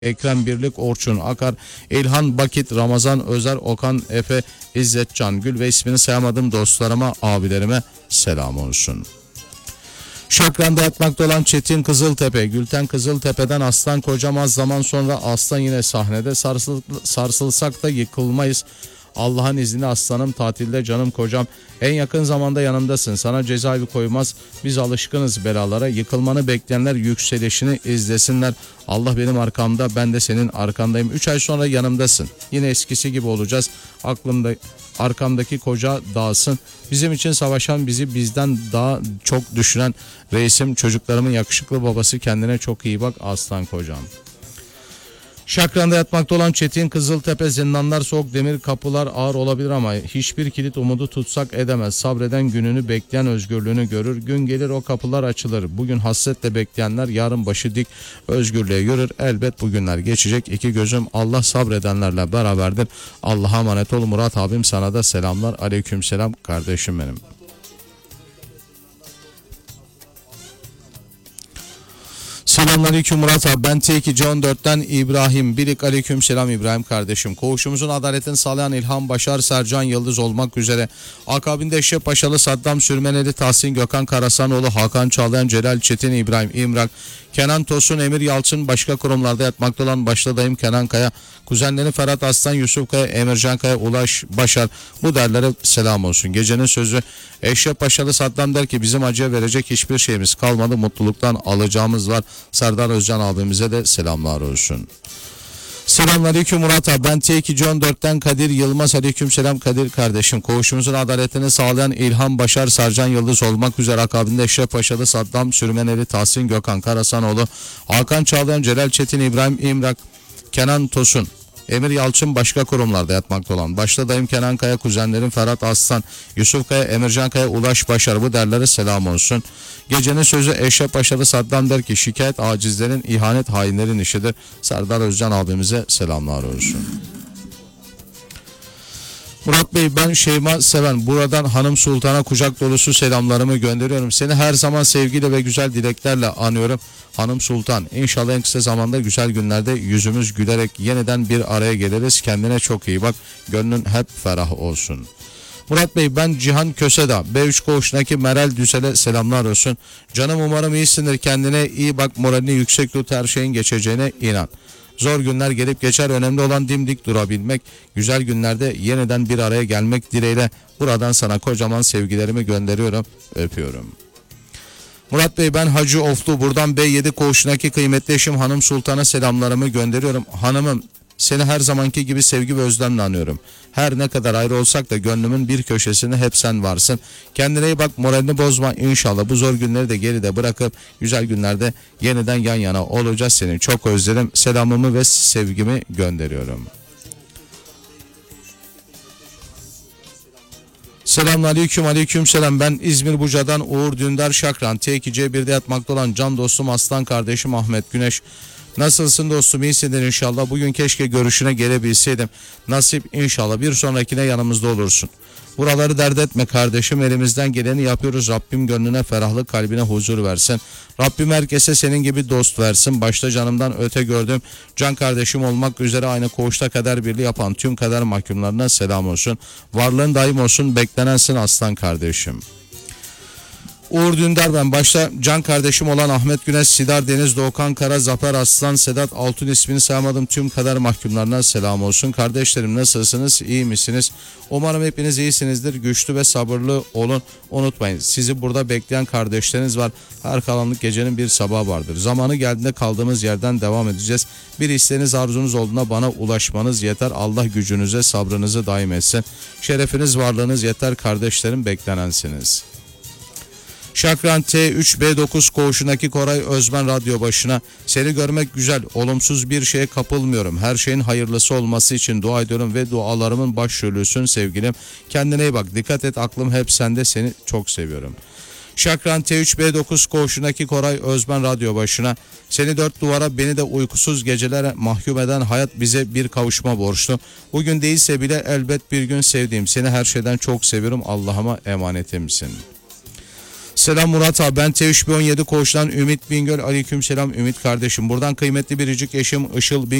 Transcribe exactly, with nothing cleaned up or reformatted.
Ekrem Birlik, Orçun Akar, İlhan Bakit, Ramazan Özer, Okan Efe, İzzet Can Gül ve ismini sayamadığım dostlarıma, abilerime selam olsun. Şakran'da yatmakta olan Çetin Kızıltepe, Gülten Kızıltepe'den Aslan Kocam az zaman sonra Aslan yine sahnede, sarsıl, sarsılsak da yıkılmayız. Allah'ın izniyle aslanım, tatilde canım kocam, en yakın zamanda yanımdasın, sana cezaevi koymaz, biz alışkınız belalara, yıkılmanı bekleyenler yükselişini izlesinler. Allah benim arkamda, ben de senin arkandayım, üç ay sonra yanımdasın, yine eskisi gibi olacağız, aklımda arkamdaki koca dağılsın, bizim için savaşan, bizi bizden daha çok düşünen reisim, çocuklarımın yakışıklı babası, kendine çok iyi bak aslan kocam. Şakran'da yatmakta olan Çetin Kızıltepe, zindanlar soğuk, demir kapılar ağır olabilir ama hiçbir kilit umudu tutsak edemez. Sabreden gününü bekleyen özgürlüğünü görür. Gün gelir o kapılar açılır. Bugün hasretle bekleyenler yarın başı dik özgürlüğe yürür. Elbet bu günler geçecek. İki gözüm Allah sabredenlerle beraberdir. Allah'a emanet ol Murat abim, sana da selamlar. Aleykümselam kardeşim benim. Selamünaleyküm Murat abi, ben T iki C on dört'ten İbrahim Bilik. Aleykümselam İbrahim kardeşim. Koğuşumuzun adaletini sağlayan İlhan Başar, Sercan Yıldız olmak üzere akabinde Eşref Paşalı, Saddam Sürmeneli, Tahsin Gökhan Karasanoğlu, Hakan Çağlayan, Celal Çetin, İbrahim İmrak, Kenan Tosun, Emir Yalçın, başka kurumlarda yatmakta olan başta dayım Kenan Kaya, kuzenleri Ferhat Aslan, Yusuf Kaya, Emircan Kaya, Ulaş Başar, bu derlere selam olsun. Gecenin sözü Eşref Paşalı Saddam der ki bizim acıya verecek hiçbir şeyimiz kalmadı, mutluluktan alacağımız var. Serdar Özcan abimize de selamlar olsun. Selamünaleyküm Murat abi, ben T iki C on dört'ten Kadir Yılmaz. Aleykümselam Kadir kardeşim. Koğuşumuzun adaletini sağlayan İlhan Başar, Sercan Yıldız olmak üzere akabinde Eşref Paşalı, Saddam Sürmeneli, Tahsin Gökhan Karasanoğlu, Hakan Çağlayan, Celal Çetin, İbrahim İmrak, Kenan Tosun, Emir Yalçın, başka kurumlarda yatmakta olan başta dayım Kenan Kaya, kuzenlerim Ferhat Aslan, Yusuf Kaya, Emircan Kaya, Ulaş Başar, bu derlere selam olsun. Gecenin sözü Eşref Paşalı Saddam der ki şikayet acizlerin, ihanet hainlerin işidir. Serdar Özcan abimize selamlar olsun. Murat Bey, ben Şeyma Seven, buradan Hanım Sultan'a kucak dolusu selamlarımı gönderiyorum. Seni her zaman sevgiyle ve güzel dileklerle anıyorum. Hanım Sultan, İnşallah en kısa zamanda güzel günlerde yüzümüz gülerek yeniden bir araya geliriz. Kendine çok iyi bak, gönlün hep ferah olsun. Murat Bey, ben Cihan Köseda, B üç koğuşundaki Meral Düzel'e selamlar olsun. Canım, umarım iyisindir, kendine iyi bak, moralini yüksek tut, her şeyin geçeceğine inan. Zor günler gelip geçer, önemli olan dimdik durabilmek, güzel günlerde yeniden bir araya gelmek dileğiyle buradan sana kocaman sevgilerimi gönderiyorum, öpüyorum. Murat Bey, ben Hacı Oflu, buradan B yedi koğuşundaki kıymetli eşim Hanım Sultan'a selamlarımı gönderiyorum. Hanımım, seni her zamanki gibi sevgi ve özlemle anıyorum. Her ne kadar ayrı olsak da gönlümün bir köşesinde hep sen varsın. Kendine iyi bak, moralini bozma. İnşallah bu zor günleri de geride bırakıp güzel günlerde yeniden yan yana olacağız. Seni çok özledim. Selamımı ve sevgimi gönderiyorum. Selamünaleyküm, aleykümselam. Ben İzmir Buca'dan Uğur Dündar Şakran. T iki C bir'de yatmakta olan can dostum, aslan kardeşim Ahmet Güneş. Nasılsın dostum, iyisindir inşallah. Bugün keşke görüşüne gelebilseydim. Nasip inşallah, bir sonrakine yanımızda olursun. Buraları dert etme kardeşim, elimizden geleni yapıyoruz. Rabbim gönlüne ferahlık, kalbine huzur versin. Rabbim herkese senin gibi dost versin. Başta canımdan öte gördüğüm can kardeşim olmak üzere aynı koğuşta kader birliği yapan tüm kader mahkumlarına selam olsun. Varlığın daim olsun, beklenensin aslan kardeşim. Uğur Dündar ben. Başta can kardeşim olan Ahmet Güneş, Sidar Deniz, Doğukan Kara, Zafer Aslan, Sedat Altun, ismini sayamadım tüm kader mahkumlarına selam olsun. Kardeşlerim, nasılsınız? İyi misiniz? Umarım hepiniz iyisinizdir. Güçlü ve sabırlı olun. Unutmayın, sizi burada bekleyen kardeşleriniz var. Her karanlık gecenin bir sabahı vardır. Zamanı geldiğinde kaldığımız yerden devam edeceğiz. Bir isteğiniz, arzunuz olduğuna bana ulaşmanız yeter. Allah gücünüze, sabrınızı daim etsin. Şerefiniz, varlığınız yeter kardeşlerim, beklenensiniz. Şakran T üç B dokuz koğuşundaki Koray Özmen radyo başına. Seni görmek güzel, olumsuz bir şeye kapılmıyorum. Her şeyin hayırlısı olması için dua ediyorum ve dualarımın başrolüsün sevgilim. Kendine iyi bak, dikkat et, aklım hep sende, seni çok seviyorum. Şakran T üç B dokuz koğuşundaki Koray Özmen radyo başına. Seni dört duvara, beni de uykusuz gecelere mahkum eden hayat bize bir kavuşma borçlu. Bugün değilse bile elbet bir gün sevdiğim, seni her şeyden çok seviyorum, Allah'ıma emanetimsin. Selam Murat abi, ben T üç bin on yedi Koç'tan Ümit Bingöl. Aleykümselam Ümit kardeşim. Buradan kıymetli biricik eşim Işıl Bingöl